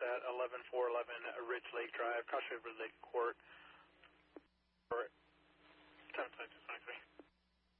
at 11411 Ridge Lake Drive, Cross River Lake Court.